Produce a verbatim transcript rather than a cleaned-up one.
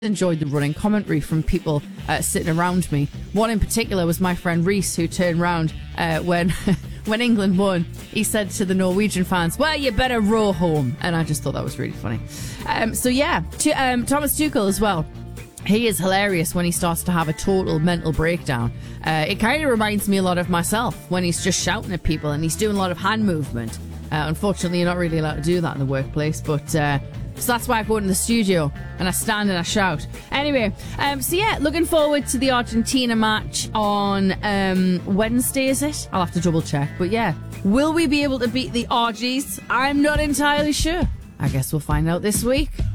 enjoyed the running commentary from people uh, sitting around me. One in particular was my friend Reese, who turned round uh, when when England won. He said to the Norwegian fans, "Well, you better row home," and I just thought that was really funny. Um, so yeah, to, um, Thomas Tuchel as well. He is hilarious when he starts to have a total mental breakdown. Uh, it kind of reminds me a lot of myself when he's just shouting at people and he's doing a lot of hand movement. Uh, unfortunately, you're not really allowed to do that in the workplace, but uh, so that's why I go into the studio and I stand and I shout. Anyway, um, so yeah, looking forward to the Argentina match on um, Wednesday, is it? I'll have to double check, but yeah. Will we be able to beat the R Gs? I'm not entirely sure. I guess we'll find out this week.